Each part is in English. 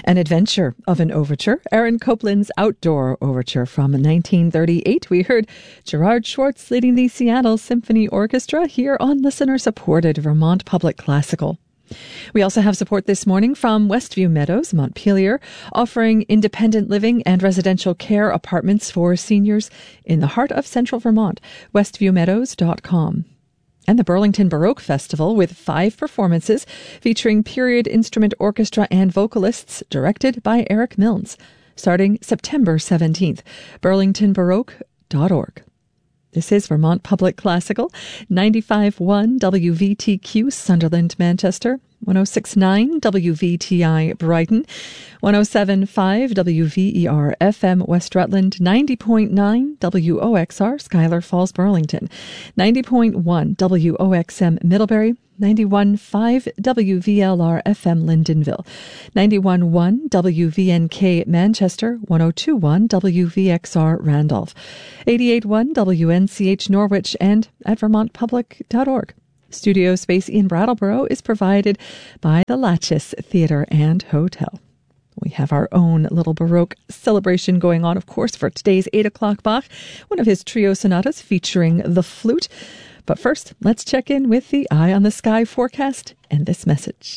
An adventure of an overture, Aaron Copland's Outdoor Overture from 1938. We heard Gerard Schwartz leading the Seattle Symphony Orchestra here on listener-supported Vermont Public Classical. We also have support this morning from Westview Meadows, Montpelier, offering independent living and residential care apartments for seniors in the heart of central Vermont. westviewmeadows.com. And the Burlington Baroque Festival with 5 performances featuring period instrument orchestra and vocalists directed by Eric Milnes, starting September 17th. burlingtonbaroque.org. This is Vermont Public Classical, 95.1 WVTQ Sunderland, Manchester, 106.9 WVTI Brighton, 107.5 WVER FM West Rutland, 90.9 WOXR Schuyler Falls, Burlington, 90.1 WOXM Middlebury, 91.5 WVLR FM Lyndonville, 91.1 WVNK Manchester, 102.1 WVXR Randolph, 88.1 WNCH Norwich, and at vermontpublic.org. Studio space in Brattleboro is provided by the Latches Theatre and Hotel. We have our own little Baroque celebration going on, of course, for today's 8 o'clock Bach, one of his trio sonatas featuring the flute. But first, let's check in with the Eye on the Sky forecast and this message.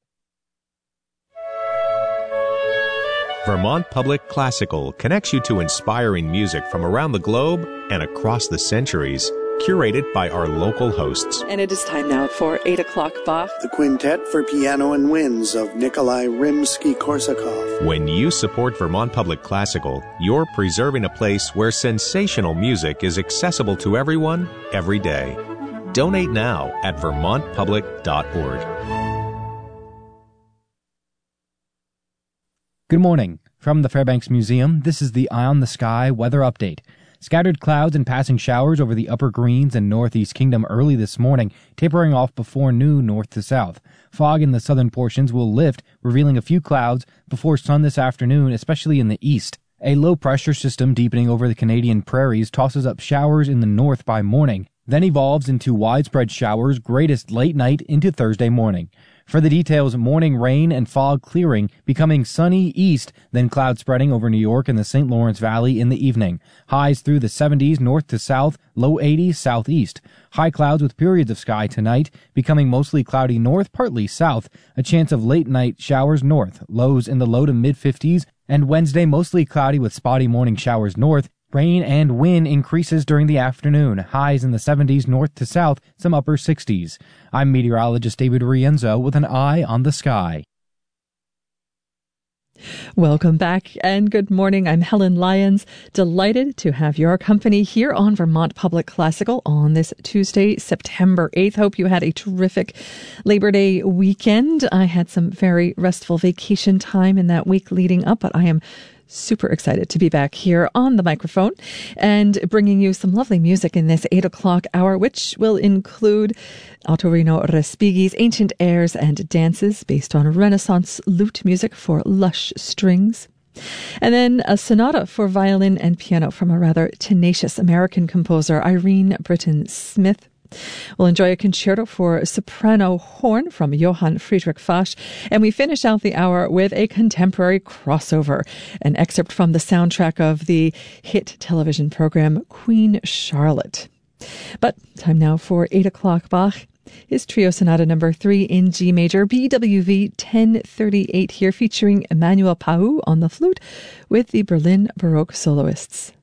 Vermont Public Classical connects you to inspiring music from around the globe and across the centuries, curated by our local hosts. And it is time now for 8 o'clock Bach. The Quintet for Piano and Winds of Nikolai Rimsky-Korsakov. When you support Vermont Public Classical, you're preserving a place where sensational music is accessible to everyone, every day. Donate now at vermontpublic.org. Good morning. From the Fairbanks Museum, this is the Eye on the Sky weather update. Scattered clouds and passing showers over the Upper Greens and Northeast Kingdom early this morning, tapering off before noon north to south. Fog in the southern portions will lift, revealing a few clouds before sun this afternoon, especially in the east. A low-pressure system deepening over the Canadian prairies tosses up showers in the north by morning, then evolves into widespread showers, greatest late night into Thursday morning. For the details, morning rain and fog clearing, becoming sunny east, then cloud spreading over New York and the St. Lawrence Valley in the evening. Highs through the 70s north to south, low 80s southeast. High clouds with periods of sky tonight, becoming mostly cloudy north, partly south. A chance of late night showers north, lows in the low to mid 50s, and Wednesday mostly cloudy with spotty morning showers north. Rain and wind increases during the afternoon, highs in the 70s north to south, some upper 60s. I'm meteorologist David Rienzo with an Eye on the Sky. Welcome back and good morning. I'm Helen Lyons, delighted to have your company here on Vermont Public Classical on this Tuesday, September 8th. Hope you had a terrific Labor Day weekend. I had some very restful vacation time in that week leading up, but I am super excited to be back here on the microphone and bringing you some lovely music in this 8 o'clock hour, which will include Ottorino Respighi's ancient airs and dances based on Renaissance lute music for lush strings. And then a sonata for violin and piano from a rather tenacious American composer, Irene Britton Smith. We'll enjoy a concerto for soprano horn from Johann Friedrich Fasch, and we finish out the hour with a contemporary crossover, an excerpt from the soundtrack of the hit television program Queen Charlotte. But time now for 8 o'clock Bach. His Trio Sonata number 3 in G major, BWV 1038 here, featuring Emmanuel Pahou on the flute with the Berlin Baroque soloists.